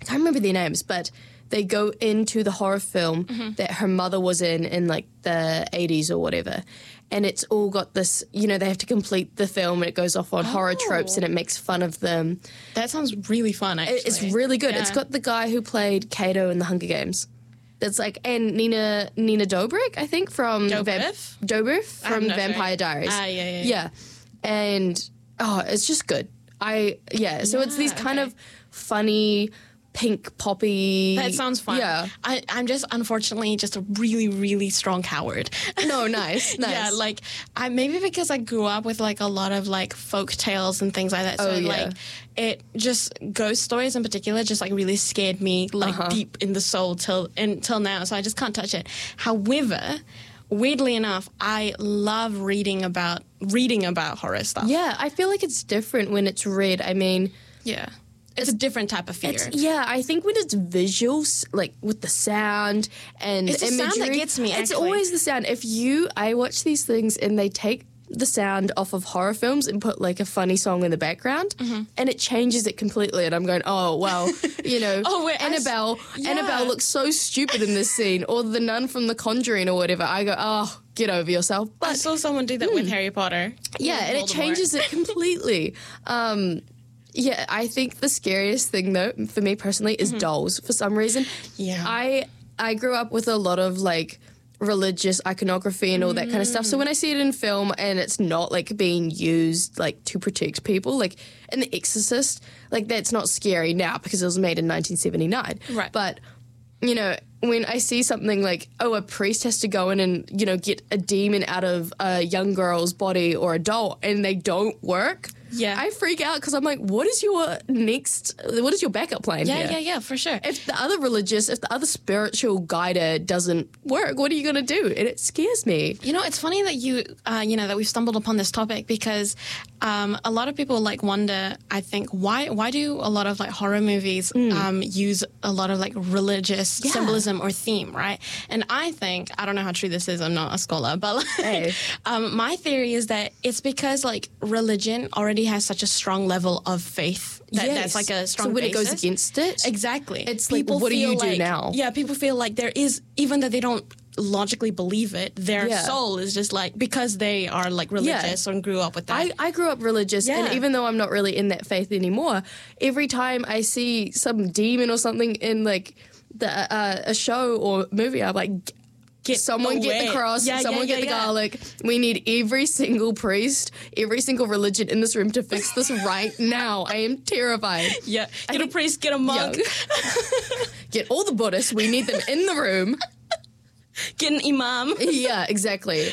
can't remember their names, but they go into the horror film that her mother was in like the 80s or whatever. And it's all got this, you know, they have to complete the film and it goes off on horror tropes and it makes fun of them. That sounds really fun, actually. It's really good. Yeah. It's got the guy who played Kato in the Hunger Games. That's like, and Nina Dobrev, I think, from Dobrev from Vampire Diaries. Yeah. And it's just good. So it's these kind of funny, pink poppy. That sounds fun. Yeah. I'm just, unfortunately, just a really, really strong coward. No, nice. Yeah, like, maybe because I grew up with, like, a lot of, like, folk tales and things like that. So, like, it just, ghost stories in particular just, like, really scared me, like, deep in the soul until now. So I just can't touch it. However, weirdly enough, I love reading about horror stuff. Yeah, I feel like it's different when it's read. I mean... Yeah. It's a different type of fear. I think when it's visuals, like with the sound and it's imagery. It's the sound that gets me, actually. It's always the sound. I watch these things and they take the sound off of horror films and put like a funny song in the background and it changes it completely and I'm going, oh, well, you know, Annabelle looks so stupid in this scene, or the nun from The Conjuring or whatever. I go, oh, get over yourself. But I saw someone do that with Harry Potter. Yeah, and it changes it completely. Yeah, I think the scariest thing, though, for me personally, is dolls. For some reason, I grew up with a lot of like religious iconography and all that kind of stuff. So when I see it in film and it's not like being used like to protect people, like in The Exorcist, like that's not scary now because it was made in 1979. Right. But you know, when I see something like, a priest has to go in and, you know, get a demon out of a young girl's body or a doll and they don't work, I freak out because I'm like, what is your backup plan here? Yeah, for sure. If the other spiritual guider doesn't work, what are you going to do? And it scares me. You know, it's funny that that we've stumbled upon this topic because a lot of people like wonder, I think, why do a lot of like horror movies use a lot of like religious symbolism or theme, right? And I think, I don't know how true this is, I'm not a scholar, but like, my theory is that it's because like religion already has such a strong level of faith that's like a strong So when basis. it goes against it, exactly, it's like, what do you do now? Yeah, people feel like there is, even though they don't logically believe it, their soul is just like, because they are like religious and grew up with that. I grew up religious, and even though I'm not really in that faith anymore, every time I see some demon or something in like a show or movie, I'm like, get the cross, someone get the garlic. We need every single priest, every single religion in this room to fix this right now. I am terrified. Yeah, get a priest, get a monk. Get all the Buddhists. We need them in the room. Get an imam. Yeah, exactly.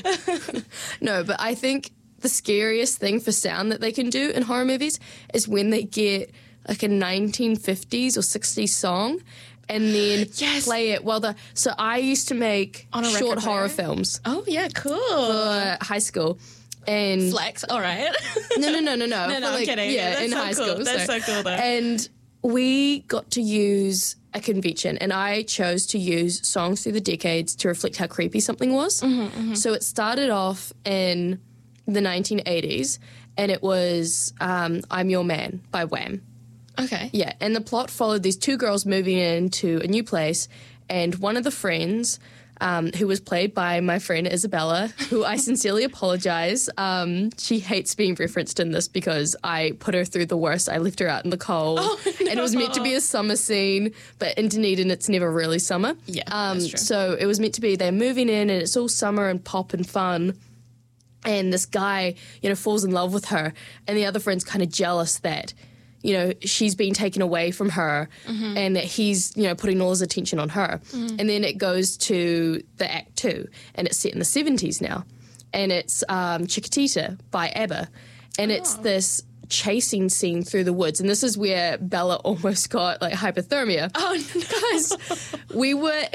No, but I think the scariest thing for sound that they can do in horror movies is when they get like a 1950s or 60s song and then play it so I used to make short horror films. Oh, yeah, cool. For high school. And flex, all right. No. No, I'm kidding. Yeah, in high school. That's so cool, though. And we got to use a convention, and I chose to use songs through the decades to reflect how creepy something was. So it started off in the 1980s, and it was I'm Your Man by Wham. Okay. Yeah, and the plot followed these two girls moving into a new place, and one of the friends, who was played by my friend Isabella, who I sincerely apologise. She hates being referenced in this because I put her through the worst. I left her out in the cold, and it was meant to be a summer scene, but in Dunedin it's never really summer. Yeah, that's true. So it was meant to be they're moving in, and it's all summer and pop and fun. And this guy, falls in love with her, and the other friend's kind of jealous that, she's been taken away from her and that he's, putting all his attention on her. And then it goes to the Act 2, and it's set in the 70s now. And it's Chiquitita by ABBA. And it's this chasing scene through the woods. And this is where Bella almost got, hypothermia. Oh, no. Because we were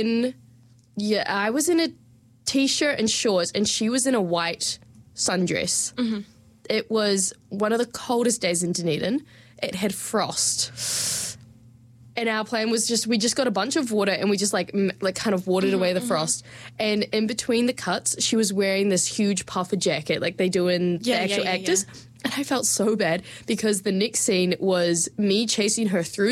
I was in a T-shirt and shorts, and she was in a white sundress. It was one of the coldest days in Dunedin. It had frost. And our plan was we just got a bunch of water and we just kind of watered away the frost. And in between the cuts, she was wearing this huge puffer jacket like they do in the actual actors. And I felt so bad because the next scene was me chasing her through